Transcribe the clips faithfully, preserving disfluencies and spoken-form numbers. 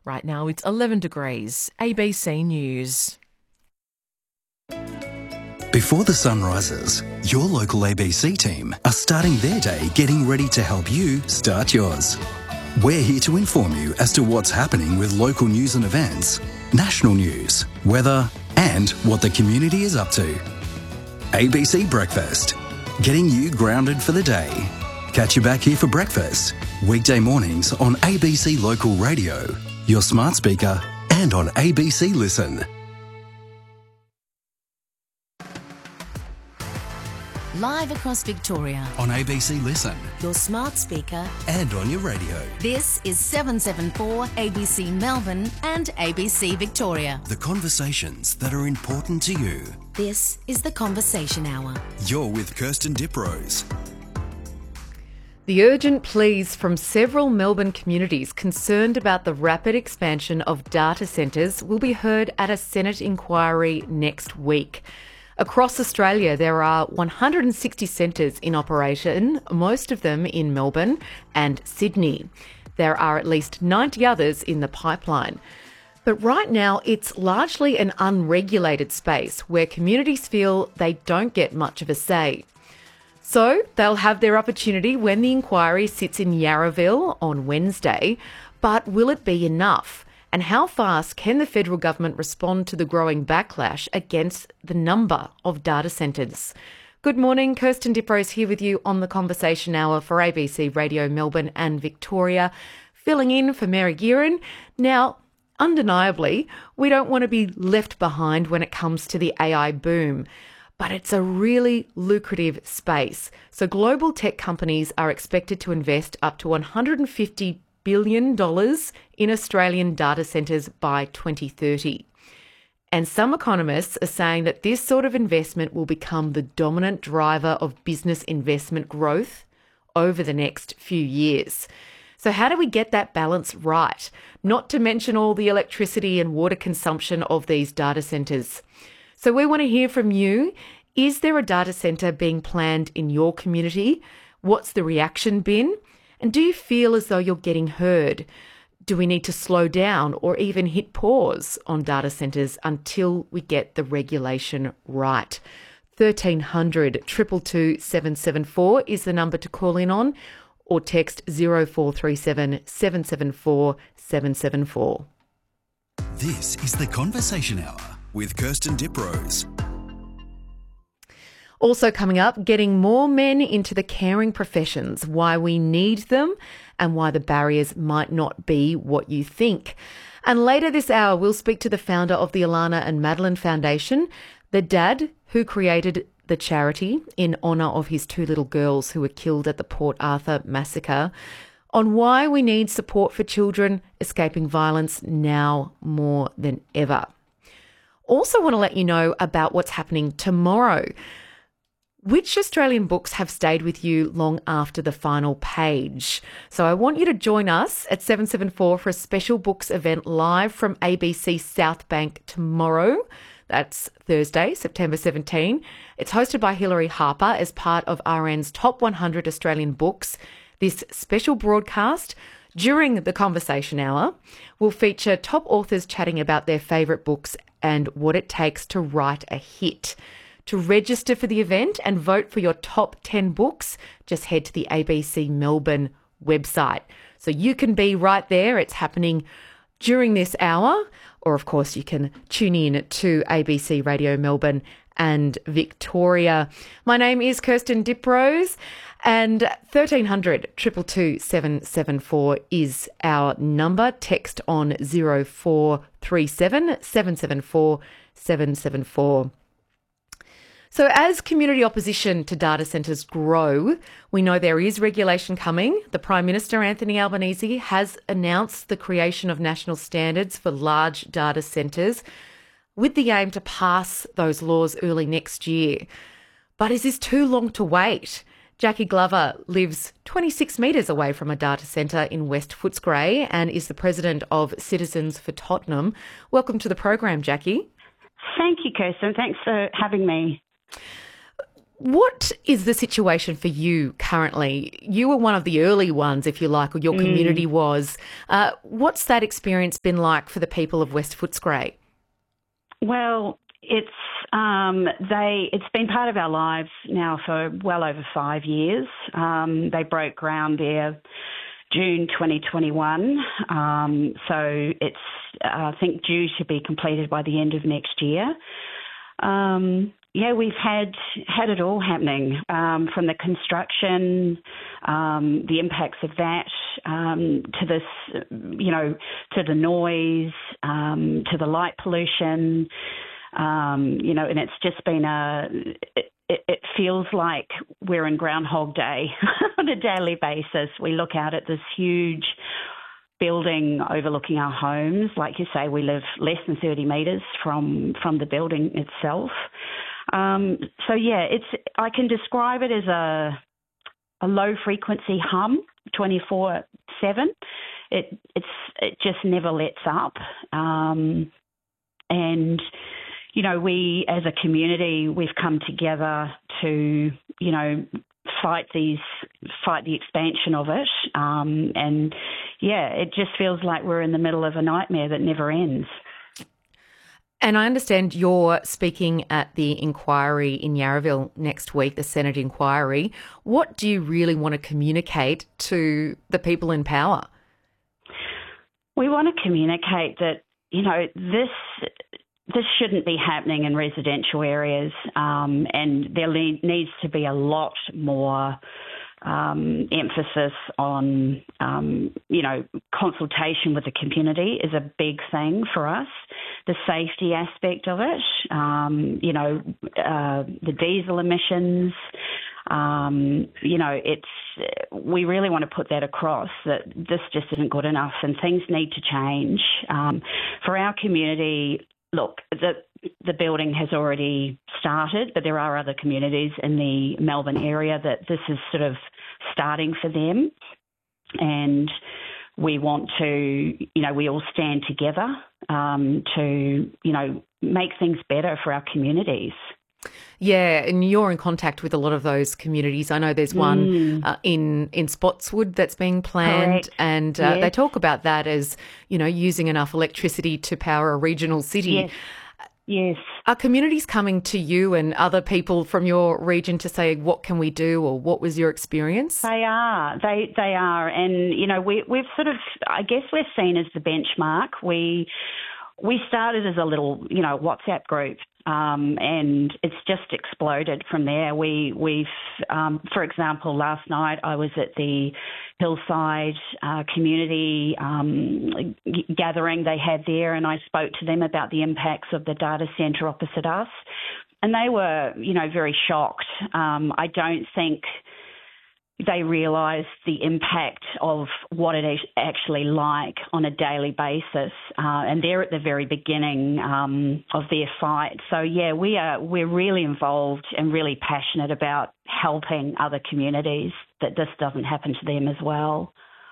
Right now it's eleven degrees. A B C News. Before the sun rises, your local A B C team are starting their day getting ready to help you start yours. We're here to inform you as to what's happening with local news and events, national news, weather, and what the community is up to. A B C Breakfast, getting you grounded for the day. Catch you back here for breakfast, weekday mornings on A B C Local Radio, your smart speaker, and on A B C Listen. Live across Victoria. On A B C Listen. Your smart speaker. And on your radio. This is seven seven four A B C Melbourne and A B C Victoria. The conversations that are important to you. This is the Conversation Hour. You're with Kirsten Diprose. The urgent pleas from several Melbourne communities concerned about the rapid expansion of data centres will be heard at a Senate inquiry next week. Across Australia, there are one hundred sixty centres in operation, most of them in Melbourne and Sydney. There are at least ninety others in the pipeline. But right now, it's largely an unregulated space where communities feel they don't get much of a say. So they'll have their opportunity when the inquiry sits in Yarraville on Wednesday. But will it be enough? And how fast can the federal government respond to the growing backlash against the number of data centres? Good morning, Kirsten Diprose here with you on the Conversation Hour for A B C Radio Melbourne and Victoria, filling in for Mary Gearan. Now, undeniably, we don't want to be left behind when it comes to the A I boom, but it's a really lucrative space. So global tech companies are expected to invest up to one hundred fifty billion dollars in Australian data centres by twenty thirty. And some economists are saying that this sort of investment will become the dominant driver of business investment growth over the next few years. So how do we get that balance right? Not to mention all the electricity and water consumption of these data centres. So we want to hear from you. Is there a data centre being planned in your community? What's the reaction been? And do you feel as though you're getting heard? Do we need to slow down or even hit pause on data centres until we get the regulation right? thirteen hundred, two two two, seven seven four is the number to call in on, or text zero four three seven, seven seven four, seven seven four. This is the Conversation Hour with Kirsten Diprose. Also coming up, getting more men into the caring professions, why we need them and why the barriers might not be what you think. And later this hour, we'll speak to the founder of the Alana and Madeline Foundation, the dad who created the charity in honour of his two little girls who were killed at the Port Arthur massacre, on why we need support for children escaping violence now more than ever. Also want to let you know about what's happening tomorrow. Which Australian books have stayed with you long after the final page? So I want you to join us at seven seven four for a special books event live from A B C South Bank tomorrow. That's Thursday, September seventeenth. It's hosted by Hilary Harper as part of R N's Top one hundred Australian Books. This special broadcast during the Conversation Hour will feature top authors chatting about their favourite books and what it takes to write a hit. To register for the event and vote for your top ten books, just head to the A B C Melbourne website. So you can be right there. It's happening during this hour. Or, of course, you can tune in to A B C Radio Melbourne and Victoria. My name is Kirsten Diprose, and thirteen hundred, two two two, seven seven four is our number. Text on zero four three seven, seven seven four, seven seven four. So as community opposition to data centres grow, we know there is regulation coming. The Prime Minister, Anthony Albanese, has announced the creation of national standards for large data centres with the aim to pass those laws early next year. But is this too long to wait? Jackie Glover lives twenty-six metres away from a data centre in West Footscray and is the president of Citizens for Tottenham. Welcome to the program, Jackie. Thank you, Kirsten. Thanks for having me. What is the situation for you currently? You were one of the early ones, if you like, or your Mm. community was. Uh, what's that experience been like for the people of West Footscray? Well, it's um, they. It's been part of our lives now for well over five years. Um, they broke ground there June twenty twenty-one, um, so it's uh, I think due to be completed by the end of next year. Um, yeah, we've had had it all happening, um, from the construction, um, the impacts of that, um, to this, you know, to the noise, um, to the light pollution, um, you know, and it's just been a, it, it, it feels like we're in Groundhog Day on a daily basis. We look out at this huge building overlooking our homes. Like you say, we live less than thirty metres from, from the building itself. Um, so yeah, it's I can describe it as a a low frequency hum, twenty-four seven. It it's it just never lets up, um, and you know we as a community we've come together to you know fight these fight the expansion of it, um, and yeah, it just feels like we're in the middle of a nightmare that never ends. And I understand you're speaking at the inquiry in Yarraville next week, the Senate inquiry. What do you really want to communicate to the people in power? We want to communicate that, you know, this this shouldn't be happening in residential areas, um, and there le- needs to be a lot more Um, emphasis on, um, you know, consultation with the community is a big thing for us. The safety aspect of it, um, you know, uh, the diesel emissions, um, you know, it's we really want to put that across that this just isn't good enough and things need to change. Um, for our community, look, the the building has already started, but there are other communities in the Melbourne area that this is sort of starting for them. And we want to, you know, we all stand together um, to, you know, make things better for our communities. Yeah, and you're in contact with a lot of those communities. I know there's one Mm. uh, in in Spotswood that's being planned, Correct. and uh, Yes. they talk about that as, you know, using enough electricity to power a regional city. Yes. Yes. Are communities coming to you and other people from your region to say, what can we do, or what was your experience? They are. They they are. And, you know, we, we've sort of, I guess we're seen as the benchmark. We we started as a little, you know, WhatsApp group, um, and it's just exploded from there. We, we've, um, for example, last night I was at the Hillside uh, community um, g- gathering they had there, and I spoke to them about the impacts of the data centre opposite us. And they were, you know, very shocked. Um, I don't think they realise the impact of what it is actually like on a daily basis, uh, and they're at the very beginning um, of their fight. So yeah, we are we're really involved and really passionate about helping other communities that this doesn't happen to them as well.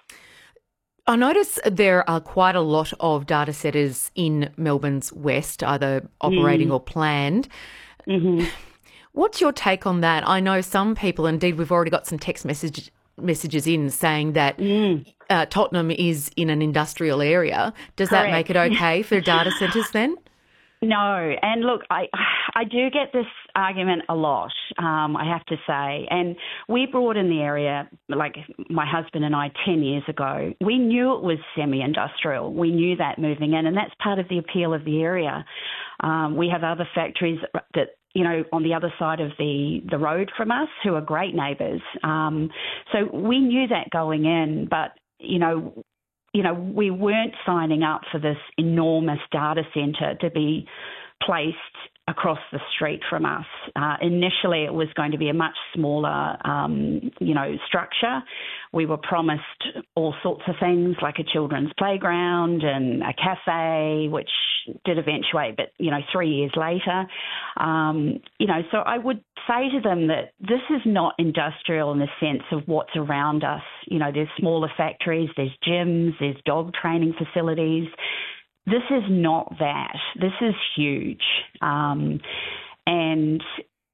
I notice there are quite a lot of data centres in Melbourne's west, either operating Mm. or planned. Mm-hmm. What's your take on that? I know some people, indeed, we've already got some text message, messages in saying that Mm. uh, Tottenham is in an industrial area. Does that Correct. make it okay for data centres then? No, and look, I I do get this argument a lot, um, I have to say. And we brought in the area, like my husband and I, ten years ago. We knew it was semi-industrial. We knew that moving in, and that's part of the appeal of the area. Um, we have other factories that, you know, on the other side of the, the road from us who are great neighbours. Um, so we knew that going in, but, you know, you know, we weren't signing up for this enormous data centre to be placed across the street from us. Uh, initially, it was going to be a much smaller, um, you know, structure. We were promised all sorts of things like a children's playground and a cafe, which did eventuate, but, you know, three years later. Um, you know, so I would say to them that this is not industrial in the sense of what's around us. You know, there's smaller factories, there's gyms, there's dog training facilities. This is not that. This is huge. Um, and, you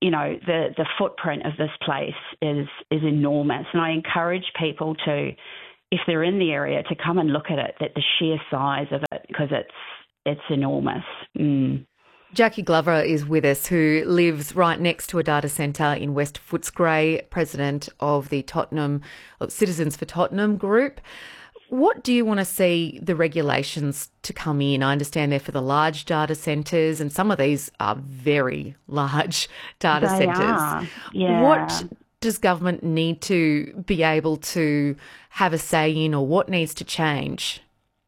you know, the, the footprint of this place is is enormous. And I encourage people to, if they're in the area, to come and look at it, that the sheer size of it, because it's, it's enormous. Mm. Jackie Glover is with us, who lives right next to a data centre in West Footscray, president of the Tottenham Citizens for Tottenham group. What do you want to see the regulations to come in? I understand they're for the large data centres, and some of these are very large data They centres. are, yeah. What does government need to be able to have a say in, or what needs to change?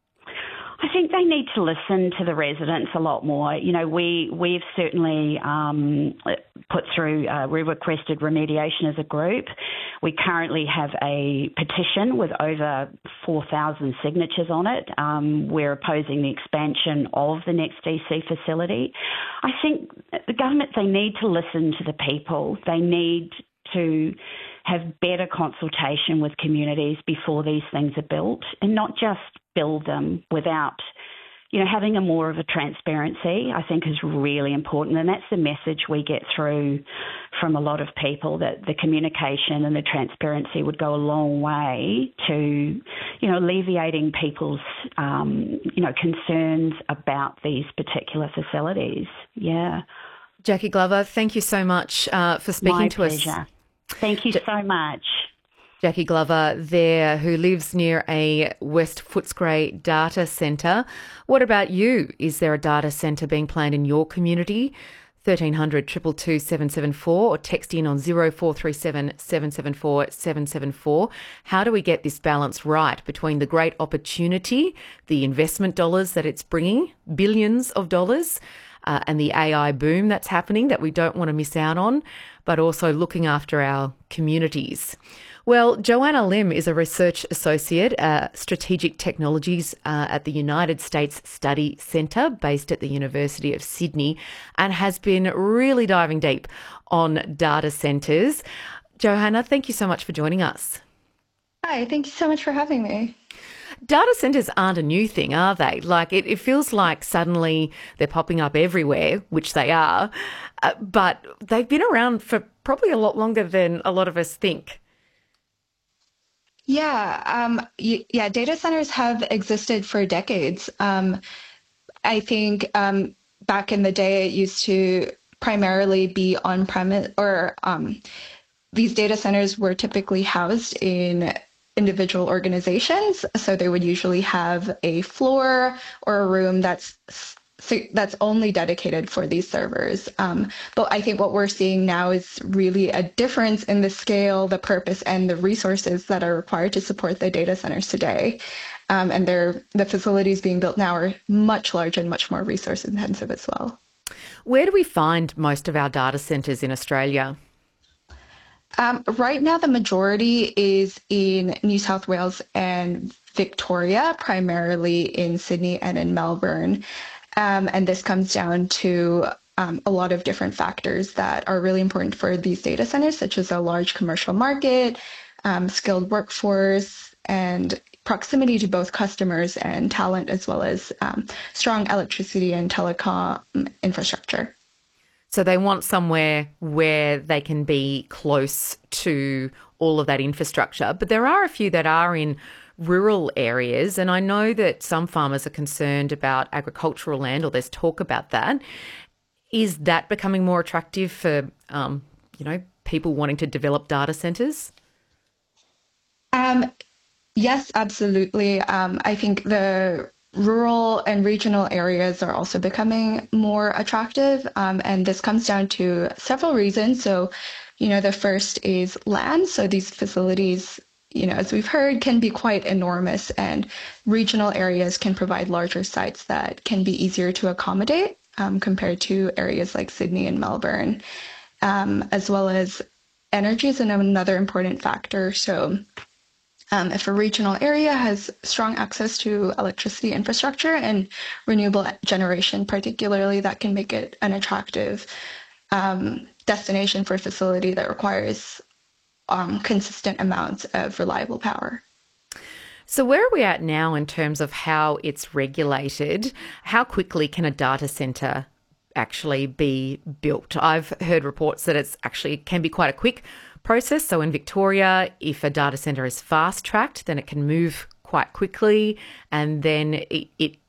I think they need to listen to the residents a lot more. You know, we, we've certainly um, put through, uh, we requested remediation as a group. We currently have a petition with over four thousand signatures on it. Um, we're opposing the expansion of the next D C facility. I think the government, they need to listen to the people. They need to have better consultation with communities before these things are built, and not just build them without, you know, having a more of a transparency, I think, is really important. And that's the message we get through from a lot of people, that the communication and the transparency would go a long way to, you know, alleviating people's, um, you know, concerns about these particular facilities. Yeah. Jackie Glover, thank you so much uh, for speaking My to pleasure. us. Thank you so much. Jackie Glover there, who lives near a West Footscray data centre. What about you? Is there a data centre being planned in your community? thirteen hundred, two two two, seven seven four, or text in on zero four three seven, seven seven four, seven seven four. How do we get this balance right between the great opportunity, the investment dollars that it's bringing, billions of dollars, uh, and the A I boom that's happening that we don't want to miss out on, but also looking after our communities? Well, Joanna Lim is a research associate at Strategic Technologies uh, at the United States Study Centre, based at the University of Sydney, and has been really diving deep on data centres. Joanna, thank you so much for joining us. Hi, thank you so much for having me. Data centres aren't a new thing, are they? Like, it, it feels like suddenly they're popping up everywhere, which they are, uh, but they've been around for probably a lot longer than a lot of us think. Yeah, um, y- yeah, data centers have existed for decades. Um, I think um, back in the day, it used to primarily be on-premise, or um, these data centers were typically housed in individual organizations. So they would usually have a floor or a room that's that's only dedicated for these servers. Um, but I think what we're seeing now is really a difference in the scale, the purpose, and the resources that are required to support the data centers today. Um, and they're, the facilities being built now are much larger and much more resource intensive as well. Where do we find most of our data centers in Australia? Um, right now, the majority is in New South Wales and Victoria, primarily in Sydney and in Melbourne. Um, and this comes down to um, a lot of different factors that are really important for these data centers, such as a large commercial market, um, skilled workforce, and proximity to both customers and talent, as well as um, strong electricity and telecom infrastructure. So they want somewhere where they can be close to all of that infrastructure. But there are a few that are in rural areas, and I know that some farmers are concerned about agricultural land, or there's talk about that. Is that becoming more attractive for, um, you know, people wanting to develop data centres? Um, yes, absolutely. Um, I think the rural and regional areas are also becoming more attractive, um, and this comes down to several reasons. So, you know, the first is land. So these facilities, you know, as we've heard, can be quite enormous, and regional areas can provide larger sites that can be easier to accommodate um, compared to areas like Sydney and Melbourne, um, as well as energy is another important factor. So um, if a regional area has strong access to electricity infrastructure and renewable generation, particularly, that can make it an attractive um, destination for a facility that requires Um, consistent amounts of reliable power. So where are we at now in terms of how it's regulated? How quickly can a data centre actually be built. I've heard reports that it's actually can be quite a quick process. So in Victoria, if a data centre is fast-tracked, then it can move quite quickly, and then it, it